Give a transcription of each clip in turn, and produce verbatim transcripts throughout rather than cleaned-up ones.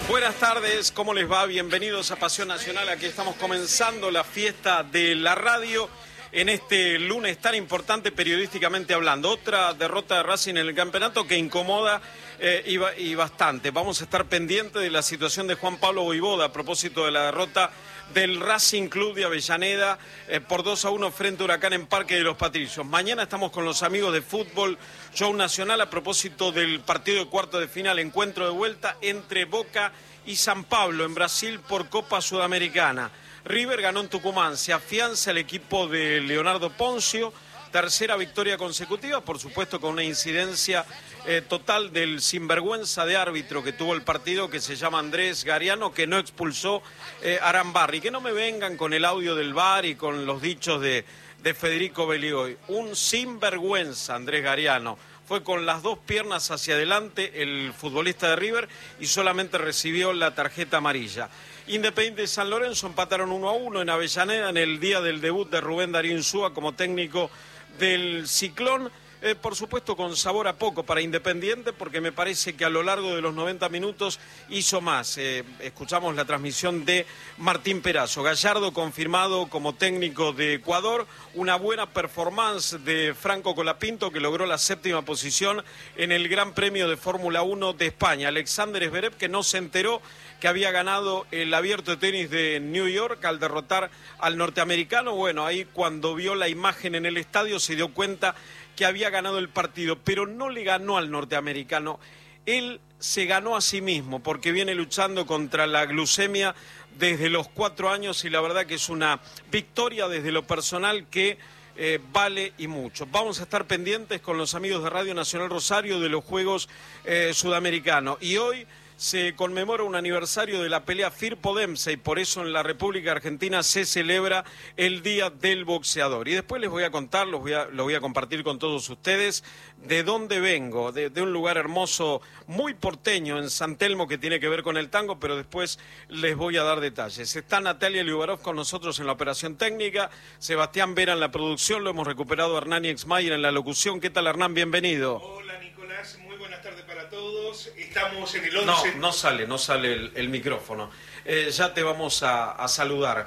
Buenas tardes, ¿cómo les va? Bienvenidos a Pasión Nacional. Aquí estamos comenzando la fiesta de la radio en este lunes tan importante periodísticamente hablando. Otra derrota de Racing en el campeonato que incomoda eh, y, y bastante. Vamos a estar pendientes de la situación de Juan Pablo Voivoda a propósito de la derrota del Racing Club de Avellaneda eh, por dos a uno frente a Huracán en Parque de los Patricios. Mañana estamos con los amigos de Fútbol Show Nacional a propósito del partido de cuarto de final, encuentro de vuelta entre Boca y San Pablo en Brasil por Copa Sudamericana. River ganó en Tucumán, se afianza el equipo de Leonardo Poncio, tercera victoria consecutiva, por supuesto con una incidencia eh, total del sinvergüenza de árbitro que tuvo el partido, que se llama Andrés Gariano, que no expulsó eh, a Arambarri. Que no me vengan con el audio del V A R y con los dichos de, de Federico Beligoy. Un sinvergüenza Andrés Gariano. Fue con las dos piernas hacia adelante el futbolista de River y solamente recibió la tarjeta amarilla. Independiente de San Lorenzo empataron uno a uno en Avellaneda en el día del debut de Rubén Darío Insúa como técnico del Ciclón. Eh, por supuesto con sabor a poco para Independiente, porque me parece que a lo largo de los noventa minutos hizo más. Eh, escuchamos la transmisión de Martín Perazo. Gallardo confirmado como técnico de Ecuador, una buena performance de Franco Colapinto, que logró la séptima posición en el Gran Premio de Fórmula uno de España. Alexander Zverev, que no se enteró que había ganado el Abierto de Tenis de New York al derrotar al norteamericano. Bueno, ahí cuando vio la imagen en el estadio se dio cuenta que había ganado el partido, pero no le ganó al norteamericano. Él se ganó a sí mismo porque viene luchando contra la glucemia desde los cuatro años y la verdad que es una victoria desde lo personal que eh, vale y mucho. Vamos a estar pendientes con los amigos de Radio Nacional Rosario de los Juegos eh, Sudamericanos y hoy se conmemora un aniversario de la pelea Firpo-Dempsey, por eso en la República Argentina se celebra el Día del Boxeador. Y después les voy a contar, los voy a, lo voy a compartir con todos ustedes, de dónde vengo, de, de un lugar hermoso, muy porteño en San Telmo, que tiene que ver con el tango, pero después les voy a dar detalles. Está Natalia Liubarov con nosotros en la operación técnica, Sebastián Vera en la producción, lo hemos recuperado a Hernán Exmayer en la locución. ¿Qué tal, Hernán? Bienvenido. Hola, Nicolás, muy buenas tardes para todos. Estamos en el once. No, no sale, no sale el, el micrófono. Eh, ya te vamos a, a saludar.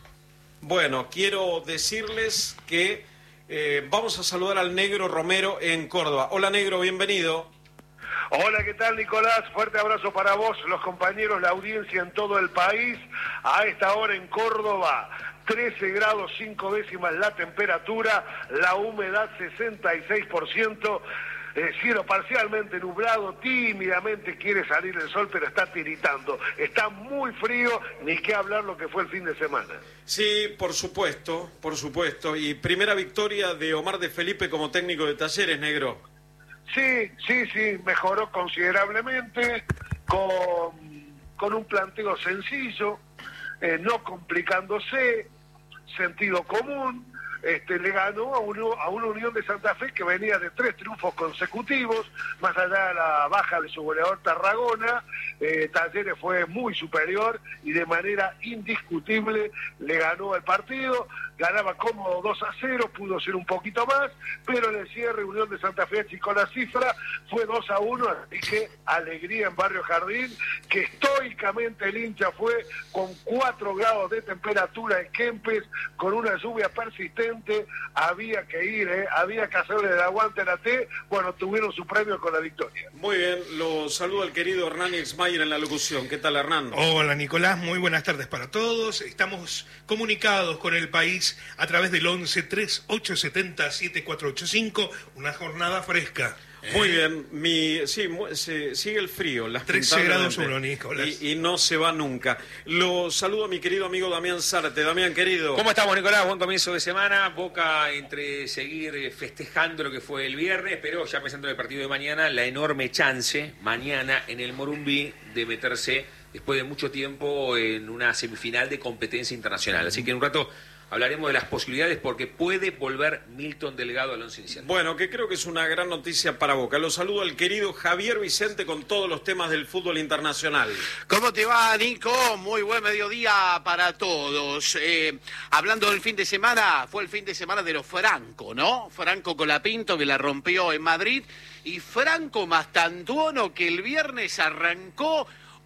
Bueno, quiero decirles que eh, vamos a saludar al Negro Romero en Córdoba. Hola, Negro, bienvenido. Hola, ¿qué tal, Nicolás? Fuerte abrazo para vos, los compañeros, la audiencia en todo el país. A esta hora en Córdoba, trece grados cinco décimas la temperatura, la humedad sesenta y seis por ciento. Eh, cielo parcialmente nublado, tímidamente quiere salir el sol, pero está tiritando. Está muy frío, ni qué hablar lo que fue el fin de semana. Sí, por supuesto, por supuesto. Y primera victoria de Omar de Felipe como técnico de Talleres, Negro. Sí, sí, sí, mejoró considerablemente, con, con un planteo sencillo, eh, no complicándose, sentido común. Este, le ganó a, uno, a una Unión de Santa Fe que venía de tres triunfos consecutivos, más allá de la baja de su goleador Tarragona. eh, Talleres fue muy superior y de manera indiscutible le ganó el partido. Ganaba cómodo dos a cero, pudo ser un poquito más, pero en el cierre Unión de Santa Fe achicó la cifra, fue dos a uno, así que alegría en Barrio Jardín, que estoicamente el hincha fue con cuatro grados de temperatura en Kempes, con una lluvia persistente. Había que ir, ¿eh? había que hacerle el aguante a la T. Bueno, tuvieron su premio con la victoria. Muy bien, lo saludo al querido Hernán Exmayer en la locución. ¿Qué tal, Hernán? Hola, Nicolás, muy buenas tardes para todos. Estamos comunicados con el país a través del once tres ocho siete cero siete cuatro ocho cinco, una jornada fresca. Muy bien, mi, sí, se, sigue el frío. trece grados uno, Nicolás. Y, y no se va nunca. Lo saludo a mi querido amigo Damián Zárate. Damián, querido. ¿Cómo estamos, Nicolás? Buen comienzo de semana. Boca entre seguir festejando lo que fue el viernes, pero ya pensando en el partido de mañana, la enorme chance mañana en el Morumbí de meterse después de mucho tiempo en una semifinal de competencia internacional. Así que en un rato hablaremos de las posibilidades porque puede volver Milton Delgado al once inicial. Bueno, que creo que es una gran noticia para Boca. Lo saludo al querido Javier Vicente con todos los temas del fútbol internacional. ¿Cómo te va, Nico? Muy buen mediodía para todos. Eh, hablando del fin de semana, fue el fin de semana de los Franco, ¿no? Franco Colapinto, que la rompió en Madrid, y Franco Mastantuono, que el viernes arrancó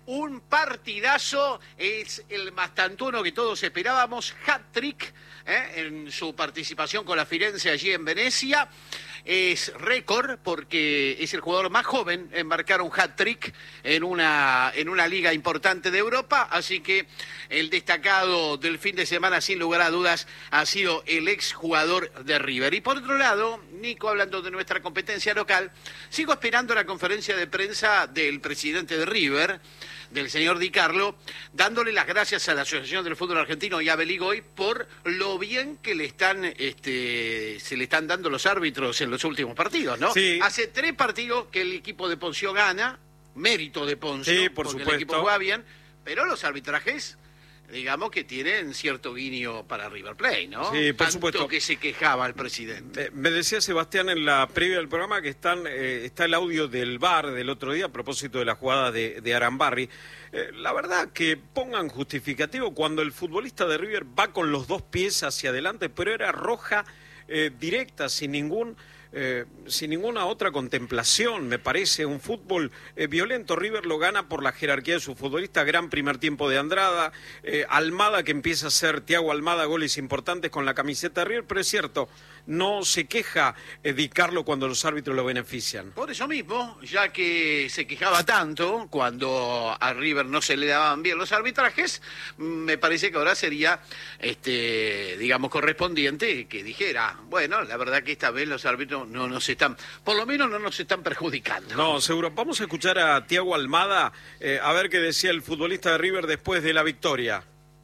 un partidazo, es el Mastantuono que todos esperábamos, hat-trick ¿eh? en su participación con la Firenze allí en Venecia. Es récord porque es el jugador más joven en marcar un hat-trick en una, en una liga importante de Europa, así que el destacado del fin de semana, sin lugar a dudas, ha sido el exjugador de River. Y por otro lado, Nico, hablando de nuestra competencia local, sigo esperando la conferencia de prensa del presidente de River, del señor Di Carlo, dándole las gracias a la Asociación del Fútbol Argentino y a Beligoy por lo bien que le están, este, se le están dando los árbitros en los últimos partidos, ¿no? Sí. Hace tres partidos que el equipo de Poncio gana, mérito de Poncio, Sí, por porque supuesto. el equipo juega bien, pero los arbitrajes, digamos que tienen cierto guiño para River Plate, ¿no? Sí, por Tanto supuesto. que se quejaba el presidente. Eh, me decía Sebastián en la previa del programa que están, eh, está el audio del V A R del otro día a propósito de la jugada de, de Arambarri. Eh, la verdad que pongan justificativo cuando el futbolista de River va con los dos pies hacia adelante, pero era roja eh, directa, sin ningún... Eh, sin ninguna otra contemplación, me parece, un fútbol eh, violento. River lo gana por la jerarquía de su futbolista, gran primer tiempo de Andrada, eh, Almada que empieza a hacer, Thiago Almada, goles importantes con la camiseta de River, pero es cierto, no se queja eh, Di Carlo cuando los árbitros lo benefician. Por eso mismo, ya que se quejaba tanto cuando a River no se le daban bien los arbitrajes, me parece que ahora sería, este, digamos, correspondiente que dijera, bueno, la verdad que esta vez los árbitros no nos están, por lo menos no nos están perjudicando. No, seguro. Vamos a escuchar a Thiago Almada, eh, a ver qué decía el futbolista de River después de la victoria.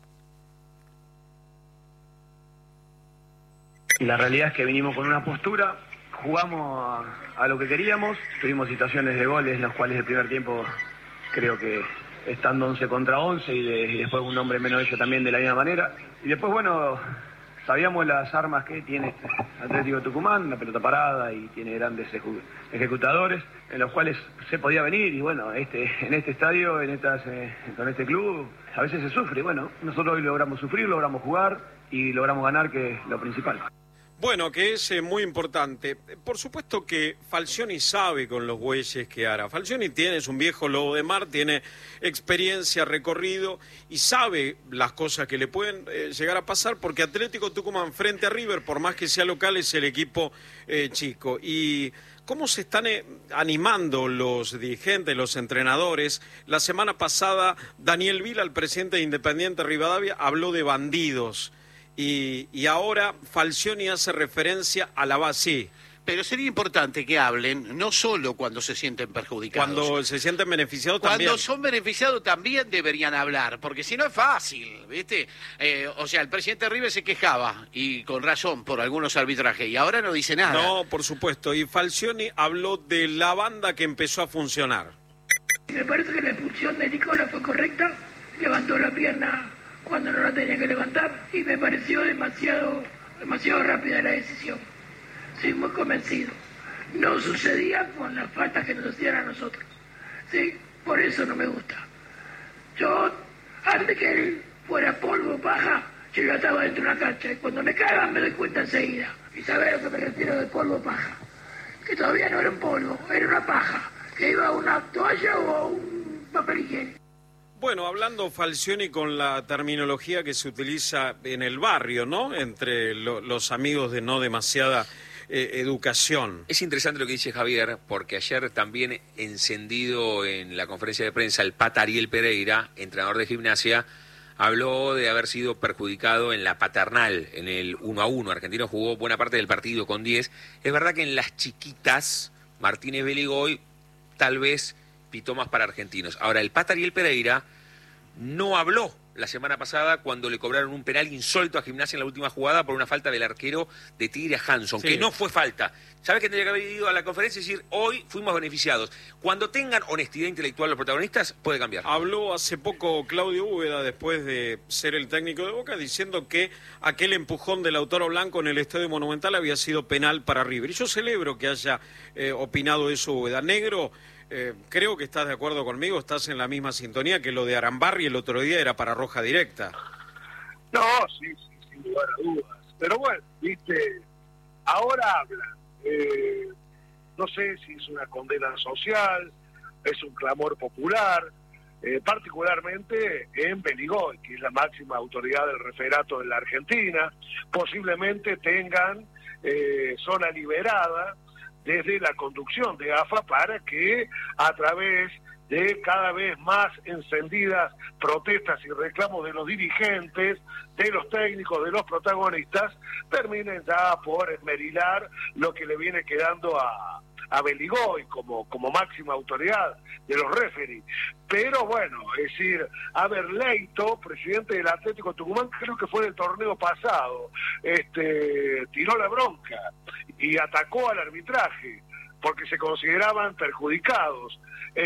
La realidad es que vinimos con una postura, jugamos a, a lo que queríamos, tuvimos situaciones de goles, las cuales el primer tiempo creo que estando once contra once y, de, y después un hombre menos ellos también de la misma manera. Y después, bueno, sabíamos las armas que tiene Atlético de Tucumán, la pelota parada y tiene grandes ejecu ejecutadores en los cuales se podía venir y bueno, este, en este estadio, en estas, eh, con este club, a veces se sufre. Bueno, nosotros hoy logramos sufrir, logramos jugar y logramos ganar, que es lo principal. Bueno, que es eh, muy importante. Por supuesto que Falcioni sabe con los bueyes que hará. Falcioni tiene, es un viejo lobo de mar, tiene experiencia, recorrido y sabe las cosas que le pueden eh, llegar a pasar porque Atlético Tucumán frente a River, por más que sea local, es el equipo eh, chico. Y cómo se están eh, animando los dirigentes, los entrenadores. La semana pasada Daniel Vila, el presidente de Independiente Rivadavia, habló de bandidos. Y, y ahora Falcioni hace referencia a la base. Pero sería importante que hablen, no solo cuando se sienten perjudicados. Cuando se sienten beneficiados Cuando también. son beneficiados también deberían hablar, porque si no es fácil, ¿viste? Eh, o sea, el presidente River se quejaba, y con razón, por algunos arbitrajes, y ahora no dice nada. No, por supuesto. Y Falcioni habló de la banda que empezó a funcionar. Me parece que la expulsión de Nicola fue correcta, levantó la pierna cuando no la tenía que levantar y me pareció demasiado, demasiado rápida la decisión. Soy muy convencido. No sucedía con las faltas que nos hacían a nosotros. Sí, por eso no me gusta. Yo, antes que él fuera polvo o paja, yo ya estaba dentro de la cancha y cuando me cagan me doy cuenta enseguida. Y sabés a lo que me refiero de polvo o paja. Que todavía no era un polvo, era una paja, que iba a una toalla o a un papel higiénico. Bueno, hablando Falcioni con la terminología que se utiliza en el barrio, ¿no? Entre lo, los amigos de no demasiada eh, educación. Es interesante lo que dice Javier, porque ayer también encendido en la conferencia de prensa el Pata Ariel Pereira, entrenador de Gimnasia, habló de haber sido perjudicado en la paternal, en el uno a uno. Argentino jugó buena parte del partido con diez. Es verdad que en las chiquitas, Martínez Beligoy tal vez pitó más para argentinos. Ahora, el Pata Ariel Pereira no habló la semana pasada cuando le cobraron un penal insólito a Gimnasia en la última jugada por una falta del arquero de Tigre a Hanson, sí, que no fue falta. ¿Sabes que tendría que haber ido a la conferencia y decir, hoy fuimos beneficiados? Cuando tengan honestidad intelectual los protagonistas, puede cambiar. Habló hace poco Claudio Úbeda, después de ser el técnico de Boca, diciendo que aquel empujón de Lautaro Blanco en el Estadio Monumental había sido penal para River. Y yo celebro que haya eh, opinado eso Úbeda. Negro, Eh, creo que estás de acuerdo conmigo, estás en la misma sintonía que lo de Arambarri el otro día era para roja directa. No, sí, sí, sin lugar a dudas. Pero bueno, viste, ahora hablan. Eh, no sé si es una condena social, es un clamor popular. eh, particularmente en Beligoy, que es la máxima autoridad del referato de la Argentina. Posiblemente tengan eh, zona liberada desde la conducción de A F A para que a través de cada vez más encendidas protestas y reclamos de los dirigentes, de los técnicos, de los protagonistas, terminen ya por esmerilar lo que le viene quedando a, a Beligoy como, como máxima autoridad de los referees. Pero bueno, es decir, a ver, Leito, presidente del Atlético Tucumán, creo que fue en el torneo pasado, este, tiró la bronca y atacó al arbitraje porque se consideraban perjudicados.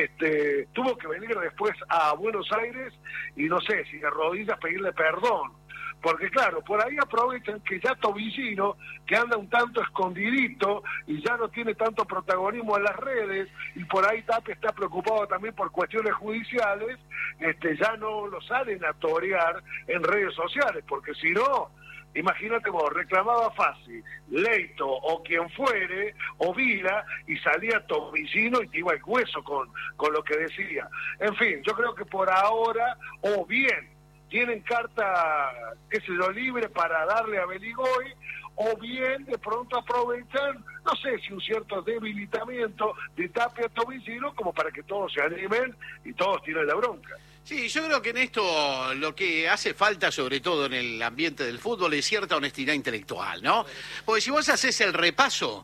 Este, tuvo que venir después a Buenos Aires y no sé si de rodillas pedirle perdón, porque claro, por ahí aprovechan que ya Tobillino, que anda un tanto escondidito y ya no tiene tanto protagonismo en las redes, y por ahí Tapia está preocupado también por cuestiones judiciales, este, ya no lo salen a torear en redes sociales, porque si no, imagínate vos, reclamaba fácil, Leito o quien fuere, o Vila, y salía Tobillino y te iba el hueso con, con lo que decía. En fin, yo creo que por ahora, o bien tienen carta, qué sé yo, libre para darle a Beligoy, o bien de pronto aprovechan, no sé si un cierto debilitamiento de Tapia Tobillino, como para que todos se animen y todos tiren la bronca. Sí, yo creo que en esto lo que hace falta, sobre todo en el ambiente del fútbol, es cierta honestidad intelectual, ¿no? Porque si vos haces el repaso,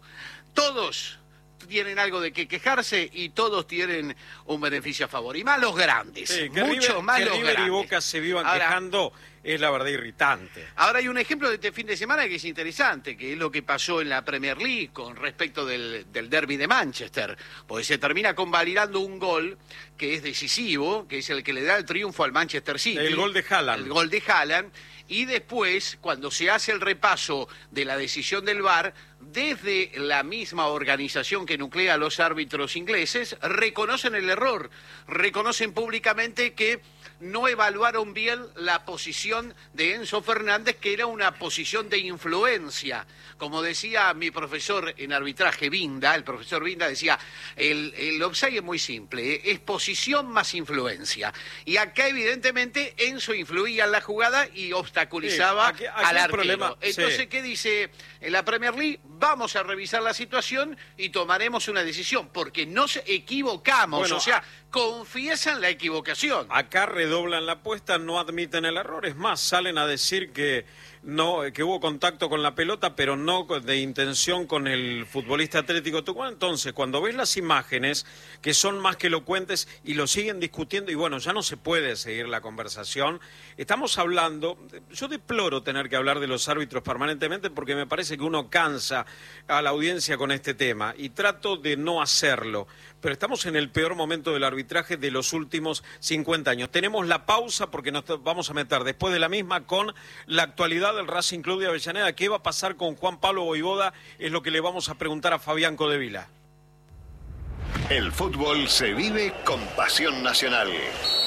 todos tienen algo de que quejarse y todos tienen un beneficio a favor. Y más los grandes, sí, que mucho River, más que los River grandes. y Boca se vivan Ahora, quejando es la verdad irritante. Ahora hay un ejemplo de este fin de semana que es interesante, que es lo que pasó en la Premier League con respecto del, del derbi de Manchester, porque se termina convalidando un gol que es decisivo, que es el que le da el triunfo al Manchester City. El gol de Haaland. El gol de Haaland. Y después, cuando se hace el repaso de la decisión del V A R, desde la misma organización que nuclea a los árbitros ingleses, reconocen el error, reconocen públicamente que no evaluaron bien la posición de Enzo Fernández, que era una posición de influencia. Como decía mi profesor en arbitraje, Vinda, el profesor Vinda decía, el, el offside es muy simple, ¿eh? Es posición más influencia. Y acá evidentemente Enzo influía en la jugada y obstaculizaba sí, aquí, aquí al arquero. Problema, Entonces, sí. ¿qué dice en la Premier League? Vamos a revisar la situación y tomaremos una decisión, porque nos equivocamos, bueno, o sea, confiesan la equivocación. Acá redoblan la apuesta, no admiten el error, es más, salen a decir que no, que hubo contacto con la pelota, pero no de intención con el futbolista Atlético Tucumán. Entonces, cuando ves las imágenes, que son más que elocuentes, y lo siguen discutiendo, y bueno, ya no se puede seguir la conversación, estamos hablando, yo deploro tener que hablar de los árbitros permanentemente, porque me parece que uno cansa a la audiencia con este tema, y trato de no hacerlo, pero estamos en el peor momento del arbitraje de los últimos cincuenta años. Tenemos la pausa, porque nos vamos a meter después de la misma con la actualidad del Racing Club de Avellaneda. ¿Qué va a pasar con Juan Pablo Voivoda? Es lo que le vamos a preguntar a Fabián Codevila. El fútbol se vive con pasión nacional.